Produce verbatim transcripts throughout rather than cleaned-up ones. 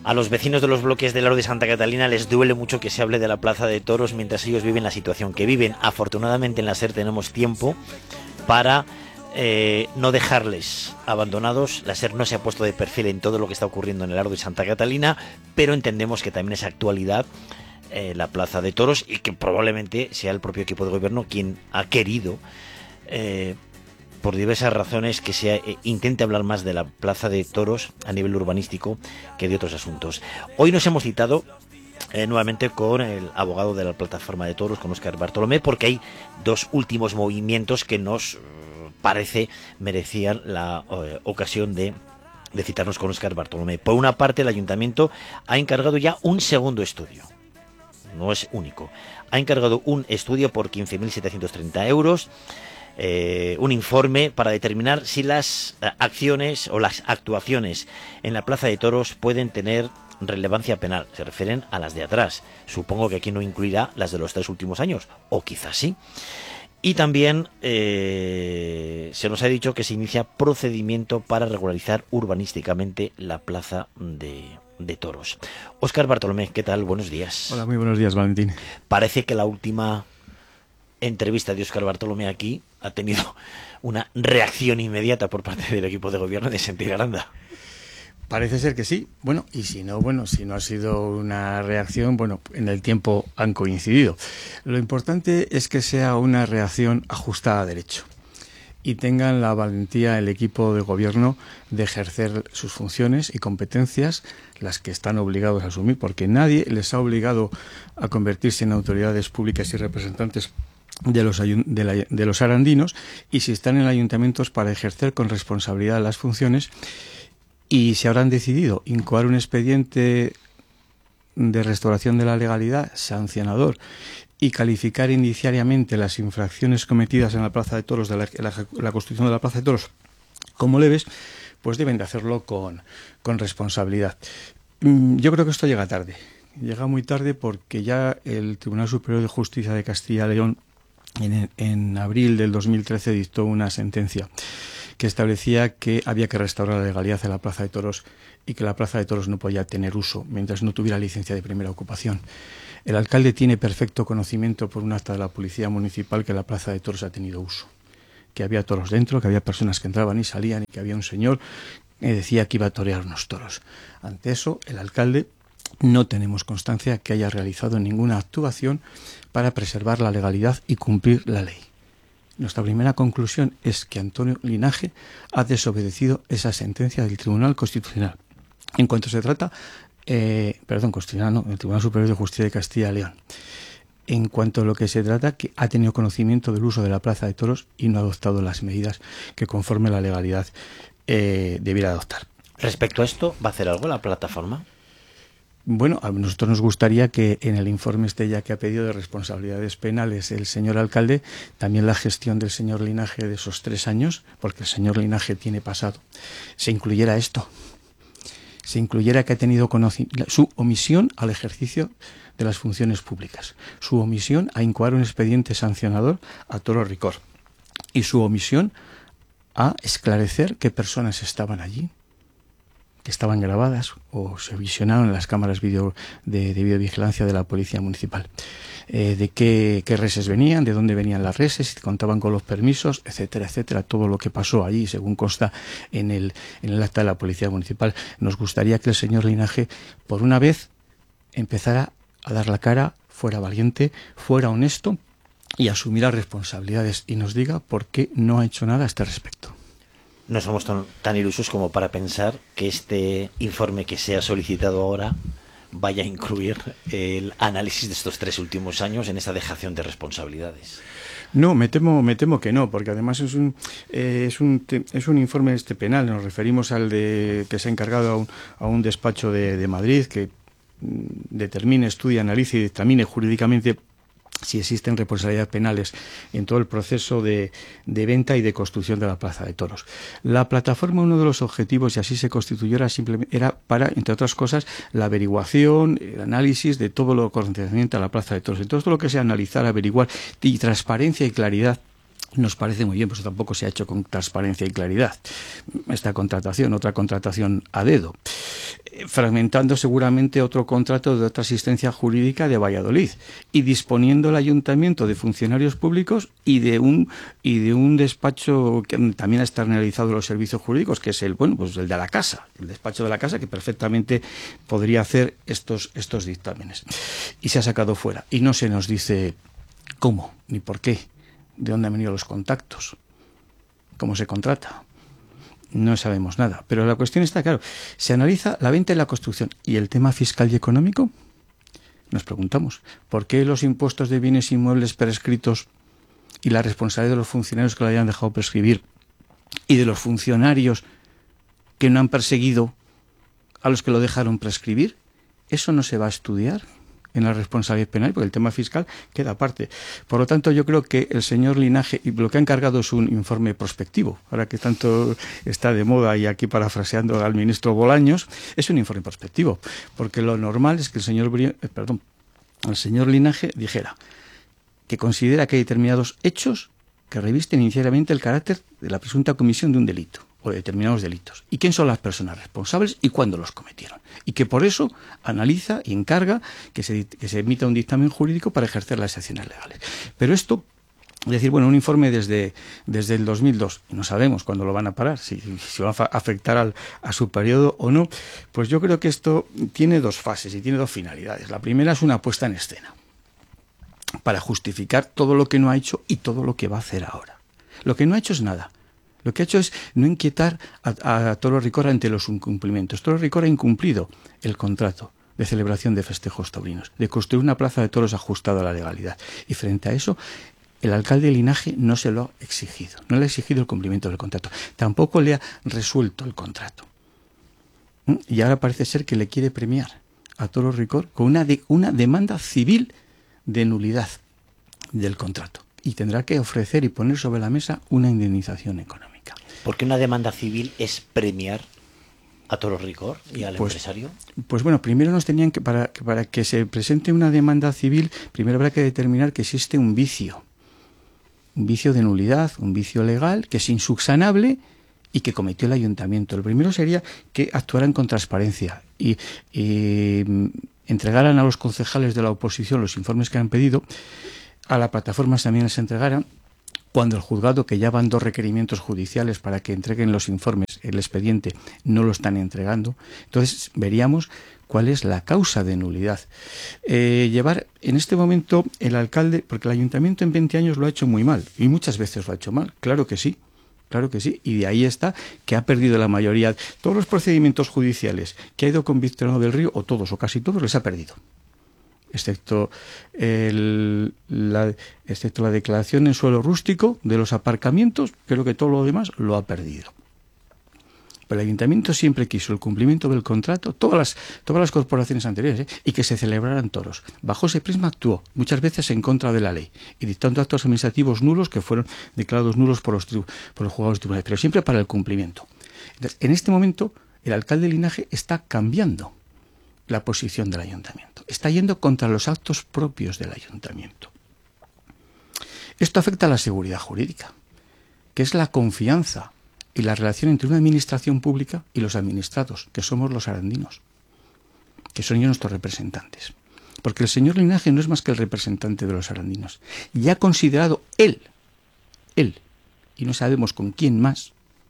A los vecinos de los bloques del Aro de Santa Catalina les duele mucho que se hable de la Plaza de Toros mientras ellos viven la situación que viven. Afortunadamente en la SER tenemos tiempo para eh, no dejarles abandonados. La SER no se ha puesto de perfil en todo lo que está ocurriendo en el Aro de Santa Catalina, pero entendemos que también es actualidad eh, la Plaza de Toros y que probablemente sea el propio equipo de gobierno quien ha querido eh, por diversas razones que se eh, intente hablar más de la Plaza de Toros a nivel urbanístico que de otros asuntos. Hoy nos hemos citado eh, nuevamente con el abogado de la Plataforma de Toros, con Óscar Bartolomé, porque hay dos últimos movimientos que nos eh, parece merecían la eh, ocasión de, de citarnos con Óscar Bartolomé. Por una parte, el Ayuntamiento ha encargado ya un segundo estudio. No es único. Ha encargado un estudio por quince mil setecientos treinta euros. Eh, un informe para determinar si las eh, acciones o las actuaciones en la Plaza de Toros pueden tener relevancia penal. Se refieren a las de atrás. Supongo que aquí no incluirá las de los tres últimos años, o quizás sí. Y también eh, se nos ha dicho que se inicia procedimiento para regularizar urbanísticamente la Plaza de, de Toros. Óscar Bartolomé, ¿qué tal? Buenos días. Hola, muy buenos días, Valentín. Parece que la última entrevista de Óscar Bartolomé aquí ha tenido una reacción inmediata por parte del equipo de gobierno de Sentir Granda. Parece ser que sí. Bueno, y si no, bueno, si no ha sido una reacción, bueno, en el tiempo han coincidido. Lo importante es que sea una reacción ajustada a derecho y tengan la valentía el equipo de gobierno de ejercer sus funciones y competencias, las que están obligados a asumir, porque nadie les ha obligado a convertirse en autoridades públicas y representantes de los, de, la, de los arandinos, y si están en ayuntamientos para ejercer con responsabilidad las funciones, y se habrán decidido incoar un expediente de restauración de la legalidad sancionador y calificar indiciariamente las infracciones cometidas en la Plaza de Toros, de la, la, la construcción de la Plaza de Toros, como leves, pues deben de hacerlo con, con responsabilidad. Yo creo que esto llega tarde. Llega muy tarde porque ya el Tribunal Superior de Justicia de Castilla y León en, en abril del dos mil trece dictó una sentencia que establecía que había que restaurar la legalidad de la Plaza de Toros y que la Plaza de Toros no podía tener uso mientras no tuviera licencia de primera ocupación. El alcalde tiene perfecto conocimiento por un acta de la Policía Municipal que la Plaza de Toros ha tenido uso, que había toros dentro, que había personas que entraban y salían y que había un señor que decía que iba a torear unos toros. Ante eso, el alcalde no tenemos constancia que haya realizado ninguna actuación para preservar la legalidad y cumplir la ley. Nuestra primera conclusión es que Antonio Linaje ha desobedecido esa sentencia del Tribunal Constitucional. En cuanto se trata, eh, perdón, Constitucional no, el Tribunal Superior de Justicia de Castilla y León. En cuanto a lo que se trata, que ha tenido conocimiento del uso de la Plaza de Toros y no ha adoptado las medidas que conforme la legalidad eh, debiera adoptar. Respecto a esto, ¿va a hacer algo la plataforma? Bueno, a nosotros nos gustaría que en el informe este ya que ha pedido de responsabilidades penales el señor alcalde, también la gestión del señor Linaje de esos tres años, porque el señor Linaje tiene pasado, se incluyera esto, se incluyera que ha tenido conocimiento, su omisión al ejercicio de las funciones públicas, su omisión a incoar un expediente sancionador a Toro Ricor y su omisión a esclarecer qué personas estaban allí, que estaban grabadas o se visionaron en las cámaras video de, de videovigilancia de la Policía Municipal. Eh, de qué, qué reses venían, de dónde venían las reses, si contaban con los permisos, etcétera, etcétera. Todo lo que pasó allí, según consta en el, en el acta de la Policía Municipal. Nos gustaría que el señor Linaje, por una vez, empezara a dar la cara, fuera valiente, fuera honesto y asumiera responsabilidades y nos diga por qué no ha hecho nada a este respecto. No somos tan, tan ilusos como para pensar que este informe que se ha solicitado ahora vaya a incluir el análisis de estos tres últimos años en esa dejación de responsabilidades. No, me temo, me temo que no, porque además es un eh, es un es un informe este penal. Nos referimos al de que se ha encargado a un, a un despacho de, de Madrid que mm, determine, estudie, analice y dictamine jurídicamente si existen responsabilidades penales en todo el proceso de, de venta y de construcción de la Plaza de Toros. La plataforma, uno de los objetivos, y así se constituyó, era, simplemente, era para, entre otras cosas, la averiguación, el análisis de todo lo concerniente a la Plaza de Toros. Entonces, todo lo que sea analizar, averiguar, y transparencia y claridad, nos parece muy bien, pues tampoco se ha hecho con transparencia y claridad esta contratación, otra contratación a dedo. fragmentando seguramente otro contrato de otra asistencia jurídica de Valladolid y disponiendo el ayuntamiento de funcionarios públicos y de un y de un despacho que también ha externalizado los servicios jurídicos, que es el bueno pues el de la casa, el despacho de la casa, que perfectamente podría hacer estos estos dictámenes, y se ha sacado fuera y no se nos dice cómo ni por qué, de dónde han venido los contactos, cómo se contrata. No sabemos nada, pero la cuestión está, claro, se analiza la venta y la construcción. ¿Y el tema fiscal y económico? Nos preguntamos, ¿por qué los impuestos de bienes inmuebles prescritos y la responsabilidad de los funcionarios que lo hayan dejado prescribir y de los funcionarios que no han perseguido a los que lo dejaron prescribir? ¿Eso no se va a estudiar en la responsabilidad penal? Porque el tema fiscal queda aparte. Por lo tanto, yo creo que el señor Linaje, y lo que ha encargado es un informe prospectivo, ahora que tanto está de moda, y aquí parafraseando al ministro Bolaños, es un informe prospectivo, porque lo normal es que el señor Bri- eh, perdón, el señor Linaje dijera que considera que hay determinados hechos que revisten inicialmente el carácter de la presunta comisión de un delito o de determinados delitos, y quién son las personas responsables y cuándo los cometieron, y que por eso analiza y encarga que se, que se emita un dictamen jurídico para ejercer las acciones legales. Pero esto, es decir, bueno, un informe desde, desde el dos mil dos, y no sabemos cuándo lo van a parar, si, si va a afectar al, a su periodo o no, pues yo creo que esto tiene dos fases y tiene dos finalidades. La primera es una puesta en escena, para justificar todo lo que no ha hecho y todo lo que va a hacer ahora. Lo que no ha hecho es nada. Lo que ha hecho es no inquietar a, a Toro Rincón ante los incumplimientos. Toro Rincón ha incumplido el contrato de celebración de festejos taurinos, de construir una plaza de toros ajustada a la legalidad. Y frente a eso, el alcalde de Linaje no se lo ha exigido. No le ha exigido el cumplimiento del contrato. Tampoco le ha resuelto el contrato. ¿Mm? Y ahora parece ser que le quiere premiar a Toro Rincón con una, de, una demanda civil de nulidad del contrato. Y tendrá que ofrecer y poner sobre la mesa una indemnización económica. ¿Por qué una demanda civil es premiar a Toro Rincón y al pues, empresario? Pues bueno, primero nos tenían que, para, para que se presente una demanda civil, primero habrá que determinar que existe un vicio. Un vicio de nulidad, un vicio legal, que es insubsanable y que cometió el ayuntamiento. El primero sería que actuaran con transparencia y, y entregaran a los concejales de la oposición los informes que han pedido. A la plataforma también les entregaran, cuando el juzgado, que ya van dos requerimientos judiciales para que entreguen los informes, el expediente, no lo están entregando. Entonces veríamos cuál es la causa de nulidad. Eh, llevar en este momento el alcalde, porque el ayuntamiento en veinte años lo ha hecho muy mal, y muchas veces lo ha hecho mal, claro que sí. Claro que sí, y de ahí está que ha perdido la mayoría. Todos los procedimientos judiciales que ha ido con Victoriano del Río, o todos o casi todos, les ha perdido. Excepto, el, la, excepto la declaración en suelo rústico de los aparcamientos, creo que todo lo demás lo ha perdido. Pero el ayuntamiento siempre quiso el cumplimiento del contrato, todas las, todas las corporaciones anteriores, ¿eh? y que se celebraran toros. Bajo ese prisma actuó, muchas veces en contra de la ley, y dictando actos administrativos nulos que fueron declarados nulos por los, por los juzgados tribunales, pero siempre para el cumplimiento. Entonces, en este momento, el alcalde de Linaje está cambiando la posición del ayuntamiento. Está yendo contra los actos propios del ayuntamiento. Esto afecta a la seguridad jurídica, que es la confianza y la relación entre una administración pública y los administrados, que somos los arandinos, que son ellos nuestros representantes. Porque el señor Linaje no es más que el representante de los arandinos. Y ha considerado él, él, y no sabemos con quién más,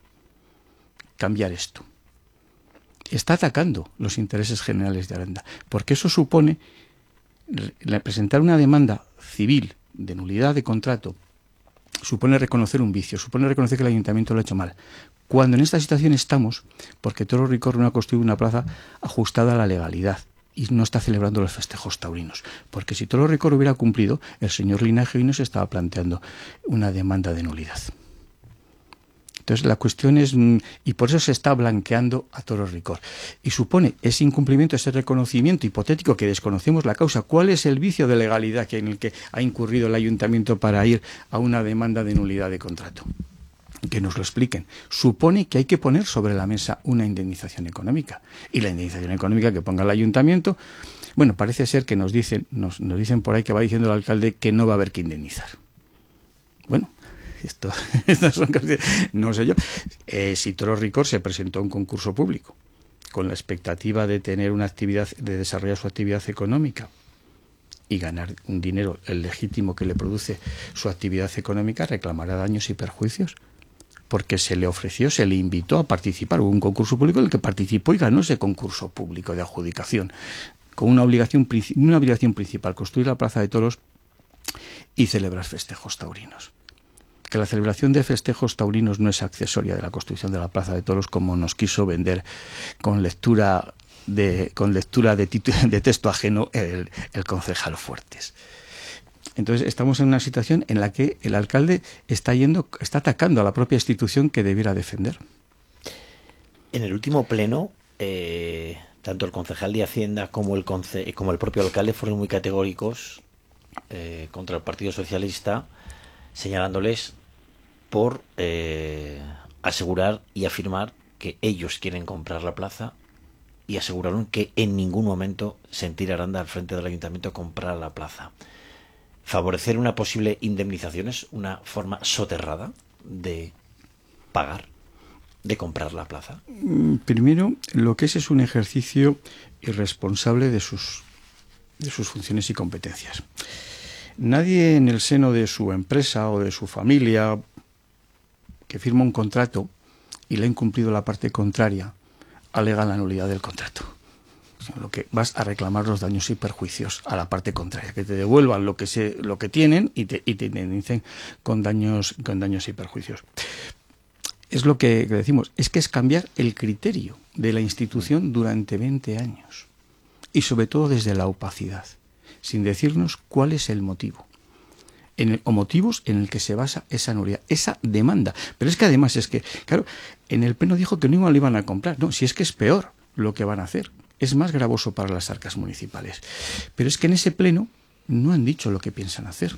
cambiar esto. Está atacando los intereses generales de Aranda, porque eso supone presentar una demanda civil de nulidad de contrato, supone reconocer un vicio, supone reconocer que el ayuntamiento lo ha hecho mal. Cuando en esta situación estamos, porque Toro Rincón no ha construido una plaza ajustada a la legalidad y no está celebrando los festejos taurinos, porque si Toro Rincón hubiera cumplido, el señor Linaje hoy no se estaba planteando una demanda de nulidad. Entonces la cuestión es, y por eso se está blanqueando a Toro Rincón. Y supone ese incumplimiento, ese reconocimiento hipotético que desconocemos la causa. ¿Cuál es el vicio de legalidad que en el que ha incurrido el ayuntamiento para ir a una demanda de nulidad de contrato? Que nos lo expliquen. Supone que hay que poner sobre la mesa una indemnización económica. Y la indemnización económica que ponga el ayuntamiento, bueno, parece ser que nos dicen, nos, nos dicen por ahí que va diciendo el alcalde que no va a haber que indemnizar. Bueno, Esto, estas son cosas, no sé yo. Eh, si Toro Rincón se presentó a un concurso público con la expectativa de tener una actividad, de desarrollar su actividad económica y ganar un dinero, el legítimo que le produce su actividad económica, reclamará daños y perjuicios, porque se le ofreció, se le invitó a participar. Hubo un concurso público en el que participó y ganó ese concurso público de adjudicación, con una obligación, una obligación principal: construir la plaza de toros y celebrar festejos taurinos. Que la celebración de festejos taurinos no es accesoria de la construcción de la plaza de toros, como nos quiso vender con lectura de, con lectura de, de texto ajeno el, el concejal Fuertes. Entonces estamos en una situación en la que el alcalde está yendo, está atacando a la propia institución que debiera defender. En el último pleno, eh, tanto el concejal de Hacienda como el, conce como el propio alcalde fueron muy categóricos eh, contra el Partido Socialista, señalándoles por eh, asegurar y afirmar que ellos quieren comprar la plaza, y aseguraron que en ningún momento Sentir Aranda al frente del ayuntamiento comprará la plaza. Favorecer una posible indemnización es una forma soterrada de pagar, de comprar la plaza. Primero, lo que es es un ejercicio irresponsable de sus, de sus funciones y competencias. Nadie en el seno de su empresa o de su familia que firma un contrato y le ha incumplido la parte contraria alega la nulidad del contrato. Lo que vas a reclamar los daños y perjuicios a la parte contraria, que te devuelvan lo que se, lo que tienen y te, y te indemnicen con daños, con daños y perjuicios. Es lo que, que decimos, es que es cambiar el criterio de la institución durante veinte años, y sobre todo desde la opacidad, sin decirnos cuál es el motivo, en el, o motivos en el que se basa esa nulidad, esa demanda. Pero es que además es que, claro, en el pleno dijo que no lo iban a comprar. No, si es que es peor lo que van a hacer, es más gravoso para las arcas municipales. Pero es que en ese pleno no han dicho lo que piensan hacer.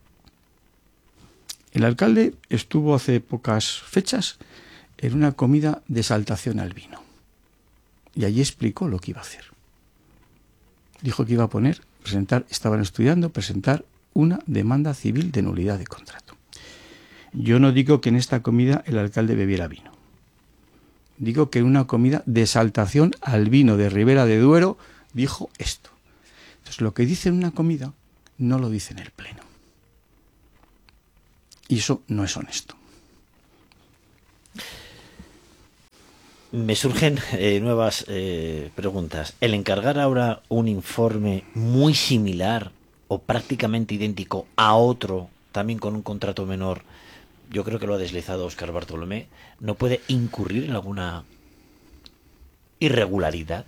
El alcalde estuvo hace pocas fechas en una comida de exaltación al vino, y allí explicó lo que iba a hacer. Dijo que iba a poner, presentar, estaban estudiando, presentar una demanda civil de nulidad de contrato. Yo no digo que en esta comida el alcalde bebiera vino. Digo que en una comida de exaltación al vino de Ribera de Duero dijo esto. Entonces, lo que dice en una comida no lo dice en el pleno. Y eso no es honesto. Me surgen eh, nuevas eh, preguntas. El encargar ahora un informe muy similar o prácticamente idéntico a otro, también con un contrato menor, yo creo que lo ha deslizado Óscar Bartolomé, ¿no puede incurrir en alguna irregularidad?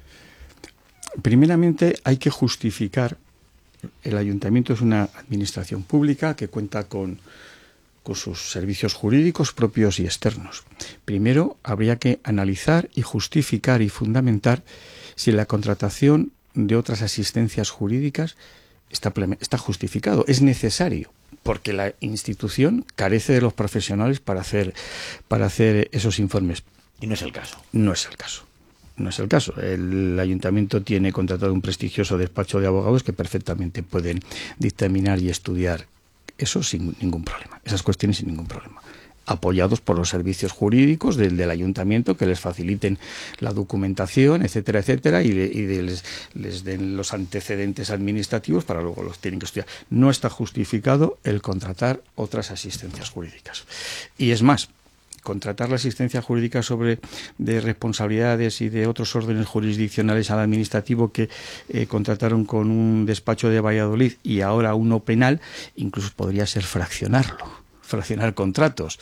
Primeramente hay que justificar. El ayuntamiento es una administración pública que cuenta con, con sus servicios jurídicos propios y externos. Primero habría que analizar y justificar y fundamentar si la contratación de otras asistencias jurídicas está, está justificado, es necesario, porque la institución carece de los profesionales para hacer, para hacer esos informes. Y no es el caso. No es el caso. No es el caso. El ayuntamiento tiene contratado un prestigioso despacho de abogados que perfectamente pueden dictaminar y estudiar eso sin ningún problema, esas cuestiones sin ningún problema, apoyados por los servicios jurídicos del, del ayuntamiento, que les faciliten la documentación, etcétera, etcétera, y, de, y de les, les den los antecedentes administrativos para luego los tienen que estudiar. No está justificado el contratar otras asistencias jurídicas. Y es más, contratar la asistencia jurídica sobre de responsabilidades y de otros órdenes jurisdiccionales al administrativo que eh, contrataron con un despacho de Valladolid y ahora uno penal, incluso podría ser fraccionarlo. fraccionar contratos.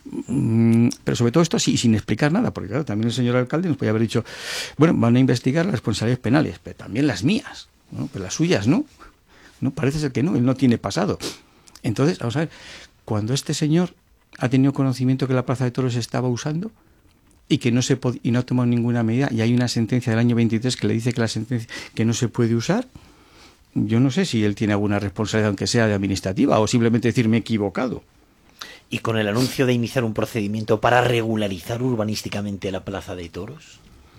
Pero sobre todo esto sí, sin explicar nada, porque claro, también el señor alcalde nos podía haber dicho, bueno, van a investigar las responsabilidades penales, pero también las mías, ¿no? Pero las suyas no. No, parece ser que no, él no tiene pasado. Entonces, vamos a ver, cuando este señor ha tenido conocimiento que la plaza de toros se estaba usando y que no se pod- y no ha tomado ninguna medida, y hay una sentencia del año veintitrés que le dice que la sentencia que no se puede usar, yo no sé si él tiene alguna responsabilidad, aunque sea de administrativa, o simplemente decir me he equivocado. ¿Y con el anuncio de iniciar un procedimiento para regularizar urbanísticamente la plaza de toros?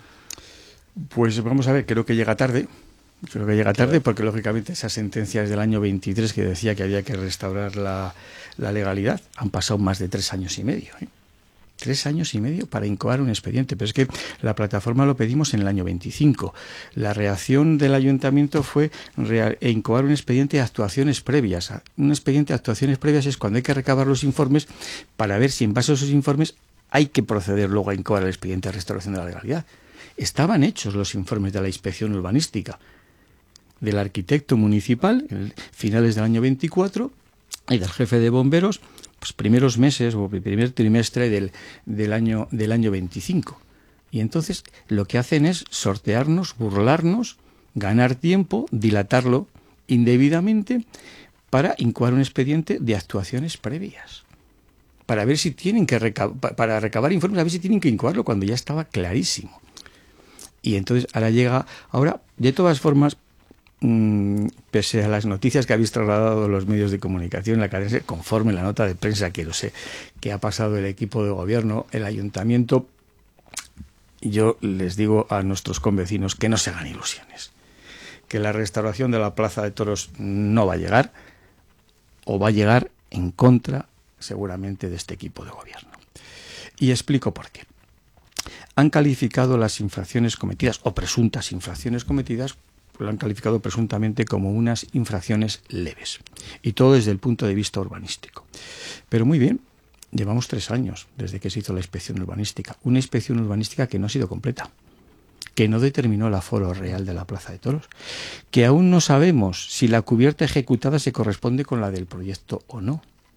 Pues vamos a ver, creo que llega tarde. Creo que llega tarde porque, lógicamente, esa sentencia es del año veintitrés que decía que había que restaurar la, la legalidad. Han pasado más de tres años y medio, ¿eh? Tres años y medio para incoar un expediente. Pero es que la plataforma lo pedimos en el año veinticinco. La reacción del ayuntamiento fue incoar un expediente de actuaciones previas. Un expediente de actuaciones previas es cuando hay que recabar los informes para ver si en base a esos informes hay que proceder luego a incoar el expediente de restauración de la legalidad. Estaban hechos los informes de la inspección urbanística del arquitecto municipal en finales del año veinticuatro y del jefe de bomberos pues primeros meses o primer trimestre del, del, año, del año veinticinco. Y entonces lo que hacen es sortearnos, burlarnos, ganar tiempo, dilatarlo indebidamente para incoar un expediente de actuaciones previas. Para ver si tienen que recabar, para recabar informes, a ver si tienen que incoarlo cuando ya estaba clarísimo. Y entonces ahora llega, ahora, de todas formas, pese a las noticias que habéis trasladado los medios de comunicación, la cadena, conforme la nota de prensa que lo sé, que ha pasado el equipo de gobierno, el ayuntamiento, yo les digo a nuestros convecinos que no se hagan ilusiones, que la restauración de la Plaza de Toros no va a llegar, o va a llegar en contra, seguramente, de este equipo de gobierno. Y explico por qué. Han calificado las infracciones cometidas, o presuntas infracciones cometidas, lo han calificado presuntamente como unas infracciones leves. Y todo desde el punto de vista urbanístico. Pero muy bien, llevamos tres años desde que se hizo la inspección urbanística. Una inspección urbanística que no ha sido completa, que no determinó el aforo real de la Plaza de Toros, que aún no sabemos si la cubierta ejecutada se corresponde con la del proyecto o no.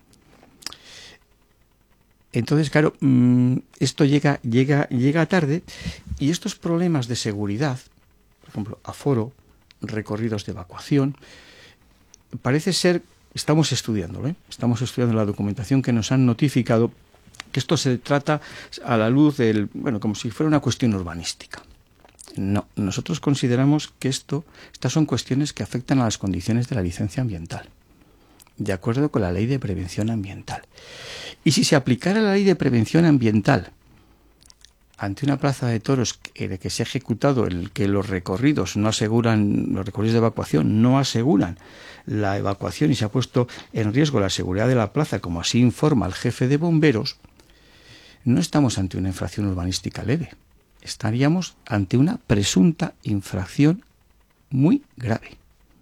Entonces, claro, esto llega, llega, llega tarde y estos problemas de seguridad, por ejemplo, aforo, recorridos de evacuación, parece ser, estamos estudiándolo, ¿eh? estamos estudiando la documentación que nos han notificado, que esto se trata a la luz del, bueno, como si fuera una cuestión urbanística. No, nosotros consideramos que esto, estas son cuestiones que afectan a las condiciones de la licencia ambiental, de acuerdo con la Ley de Prevención Ambiental. Y si se aplicara la Ley de Prevención Ambiental ante una plaza de toros que, que se ha ejecutado, en el que los recorridos no aseguran, los recorridos de evacuación no aseguran la evacuación y se ha puesto en riesgo la seguridad de la plaza, como así informa el jefe de bomberos, no estamos ante una infracción urbanística leve, estaríamos ante una presunta infracción muy grave.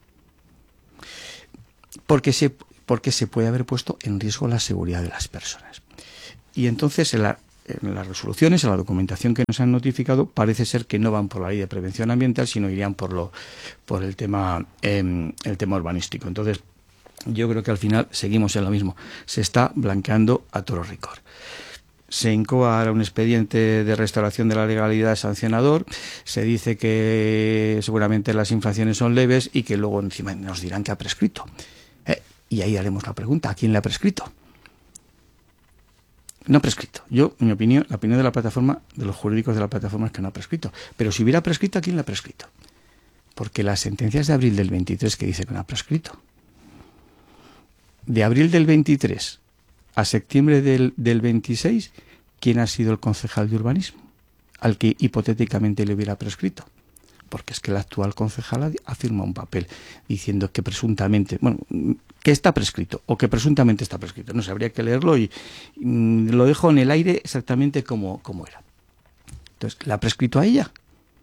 Porque se, porque se puede haber puesto en riesgo la seguridad de las personas. Y entonces en la En las resoluciones, en la documentación que nos han notificado, parece ser que no van por la ley de prevención ambiental, sino irían por lo por el tema eh, el tema urbanístico. Entonces, yo creo que al final seguimos en lo mismo. Se está blanqueando a toro ricor. Se incoa ahora un expediente de restauración de la legalidad sancionador, se dice que seguramente las infracciones son leves y que luego encima nos dirán que ha prescrito. Eh, y ahí haremos la pregunta, ¿a quién le ha prescrito? No ha prescrito. Yo, en mi opinión, la opinión de la plataforma, de los jurídicos de la plataforma, es que no ha prescrito. Pero si hubiera prescrito, ¿a quién le ha prescrito? Porque las sentencias de abril del veintitrés que dice que no ha prescrito. De abril del veintitrés a septiembre del, del veintiséis, ¿quién ha sido el concejal de urbanismo? Al que hipotéticamente le hubiera prescrito. Porque es que el actual concejal ha firmado un papel diciendo que presuntamente, bueno, que está prescrito o que presuntamente está prescrito. No sé, habría que leerlo y, y lo dejo en el aire exactamente como, como era. Entonces, ¿la ha prescrito a ella?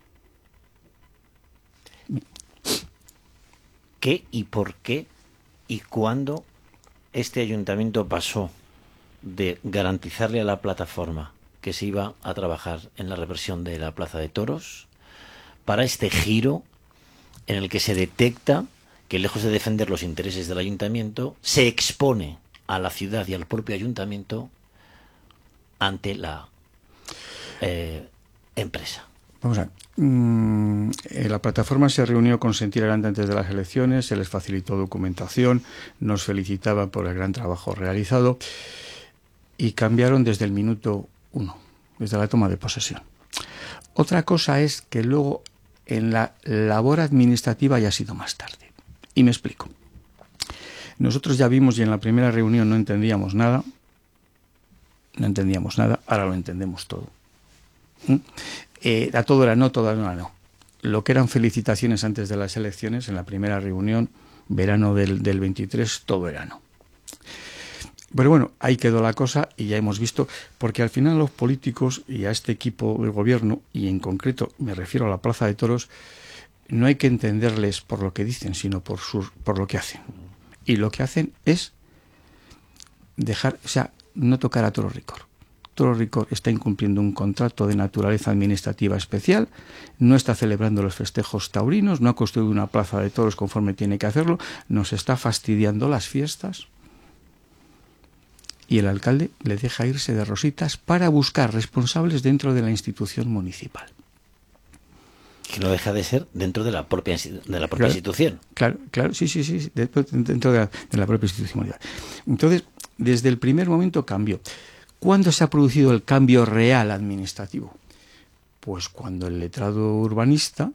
¿Qué y por qué y cuándo este ayuntamiento pasó de garantizarle a la plataforma que se iba a trabajar en la reversión de la Plaza de Toros para este giro en el que se detecta que, lejos de defender los intereses del ayuntamiento, se expone a la ciudad y al propio ayuntamiento ante la eh, empresa? Vamos a ver. Mm, la plataforma se reunió con Sentir Adelante antes de las elecciones, se les facilitó documentación, nos felicitaban por el gran trabajo realizado y cambiaron desde el minuto uno, desde la toma de posesión. Otra cosa es que luego en la labor administrativa haya sido más tarde. Y me explico. Nosotros ya vimos y en la primera reunión no entendíamos nada. No entendíamos nada, ahora lo entendemos todo. ¿Mm? Eh, a todo era no, todo era no. Lo que eran felicitaciones antes de las elecciones, en la primera reunión, verano del, del veintitrés, todo era no. Pero bueno, ahí quedó la cosa y ya hemos visto, porque al final los políticos y a este equipo del gobierno, y en concreto me refiero a la Plaza de Toros, no hay que entenderles por lo que dicen, sino por, sus, por lo que hacen. Y lo que hacen es dejar, o sea, no tocar a Toro Ricor. Toro Ricor está incumpliendo un contrato de naturaleza administrativa especial, no está celebrando los festejos taurinos, no ha construido una plaza de toros conforme tiene que hacerlo, nos está fastidiando las fiestas. Y el alcalde le deja irse de rositas para buscar responsables dentro de la institución municipal. Que no deja de ser dentro de la propia, de la propia claro, institución. Claro, claro, sí, sí, sí, dentro de la, de la propia institución municipal. Entonces, desde el primer momento cambió. ¿Cuándo se ha producido el cambio real administrativo? Pues cuando el letrado urbanista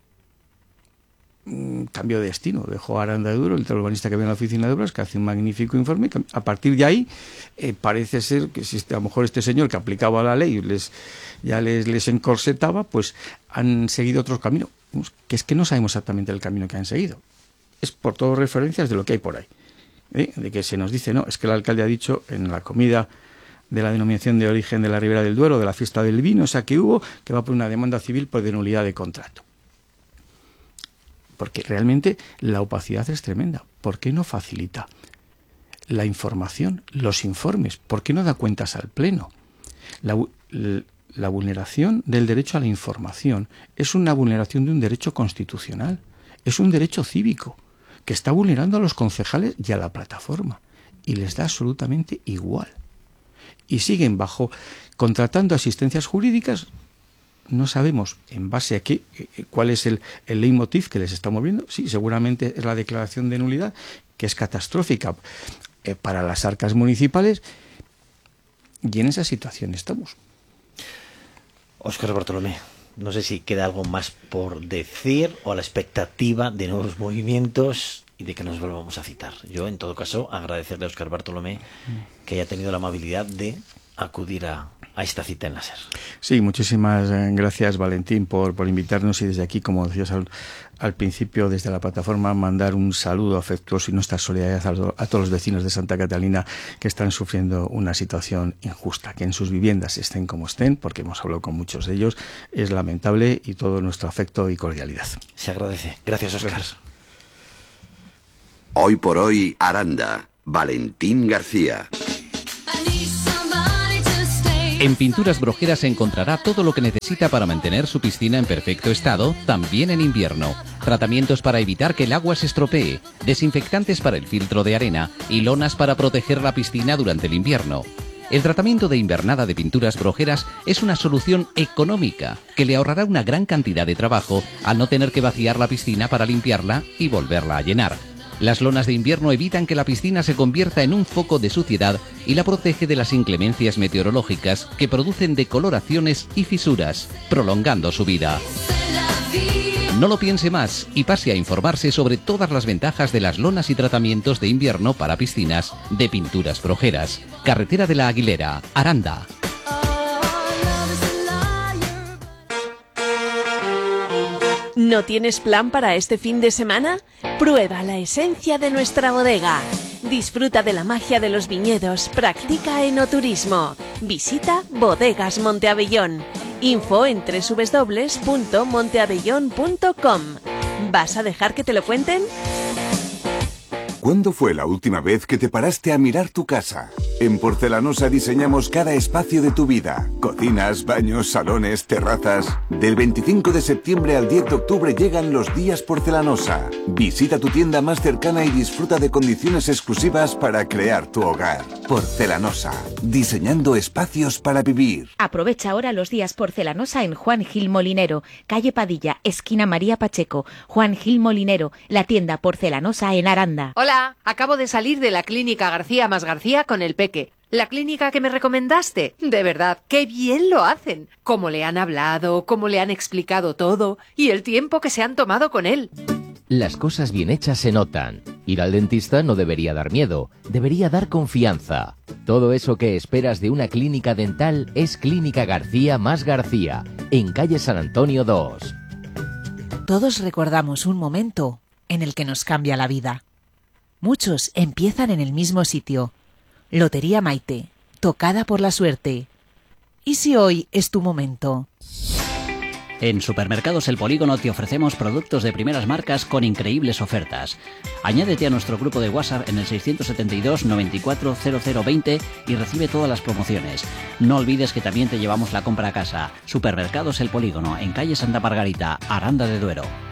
cambió de destino, dejó a Aranda de Duero, el letrado urbanista que había en la oficina de obras, que hace un magnífico informe. A partir de ahí, eh, parece ser que si este, a lo mejor este señor que aplicaba la ley les, ya les, les encorsetaba, pues han seguido otros caminos, que es que no sabemos exactamente el camino que han seguido. Es por todo referencias de lo que hay por ahí. ¿eh? De que se nos dice, no, es que el alcalde ha dicho en la comida de la denominación de origen de la Ribera del Duero, de la fiesta del vino, esa que hubo, que va por una demanda civil por de nulidad de contrato. Porque realmente la opacidad es tremenda. ¿Por qué no facilita la información, los informes? ¿Por qué no da cuentas al Pleno? La, la vulneración del derecho a la información es una vulneración de un derecho constitucional, es un derecho cívico que está vulnerando a los concejales y a la plataforma, y les da absolutamente igual. Y siguen bajo, contratando asistencias jurídicas. No sabemos en base a qué, cuál es el, el leitmotiv que les está moviendo. Sí, seguramente es la declaración de nulidad, que es catastrófica eh, para las arcas municipales, y en esa situación estamos. Óscar Bartolomé, no sé si queda algo más por decir o a la expectativa de nuevos movimientos y de que nos volvamos a citar. Yo, en todo caso, agradecerle a Óscar Bartolomé que haya tenido la amabilidad de acudir a, a esta cita en la SER. Sí, muchísimas gracias, Valentín, por, por invitarnos, y desde aquí, como decías al, al principio, desde la plataforma, mandar un saludo afectuoso y nuestra solidaridad a, a todos los vecinos de Santa Catalina que están sufriendo una situación injusta, que en sus viviendas estén como estén, porque hemos hablado con muchos de ellos, es lamentable, y todo nuestro afecto y cordialidad. Se agradece. Gracias, Óscar. Gracias. Hoy por hoy, Aranda. Valentín García. En Pinturas Brojeras encontrará todo lo que necesita para mantener su piscina en perfecto estado, también en invierno. Tratamientos para evitar que el agua se estropee, desinfectantes para el filtro de arena y lonas para proteger la piscina durante el invierno. El tratamiento de invernada de Pinturas Brojeras es una solución económica que le ahorrará una gran cantidad de trabajo al no tener que vaciar la piscina para limpiarla y volverla a llenar. Las lonas de invierno evitan que la piscina se convierta en un foco de suciedad y la protege de las inclemencias meteorológicas que producen decoloraciones y fisuras, prolongando su vida. No lo piense más y pase a informarse sobre todas las ventajas de las lonas y tratamientos de invierno para piscinas de Pinturas Brojeras. Carretera de la Aguilera, Aranda. ¿No tienes plan para este fin de semana? Prueba la esencia de nuestra bodega. Disfruta de la magia de los viñedos, practica enoturismo. Visita Bodegas Monteabellón. Info en doble u doble u doble u punto monteabellón punto com. ¿Vas a dejar que te lo cuenten? ¿Cuándo fue la última vez que te paraste a mirar tu casa? En Porcelanosa diseñamos cada espacio de tu vida. Cocinas, baños, salones, terrazas. Del veinticinco de septiembre al diez de octubre llegan los días Porcelanosa. Visita tu tienda más cercana y disfruta de condiciones exclusivas para crear tu hogar. Porcelanosa, diseñando espacios para vivir. Aprovecha ahora los días Porcelanosa en Juan Gil Molinero, calle Padilla, esquina María Pacheco. Juan Gil Molinero, la tienda Porcelanosa en Aranda. Hola, acabo de salir de la clínica García más García con el Peque. ¿La clínica que me recomendaste? De verdad, qué bien lo hacen. Cómo le han hablado, cómo le han explicado todo y el tiempo que se han tomado con él. Las cosas bien hechas se notan. Ir al dentista no debería dar miedo, debería dar confianza. Todo eso que esperas de una clínica dental es Clínica García más García, en calle San Antonio dos. Todos recordamos un momento en el que nos cambia la vida. Muchos empiezan en el mismo sitio. Lotería Maite, tocada por la suerte. ¿Y si hoy es tu momento? En Supermercados El Polígono te ofrecemos productos de primeras marcas con increíbles ofertas. Añádete a nuestro grupo de WhatsApp en el seiscientos setenta y dos noventa y cuatro cero cero veinte y recibe todas las promociones. No olvides que también te llevamos la compra a casa. Supermercados El Polígono, en calle Santa Margarita, Aranda de Duero.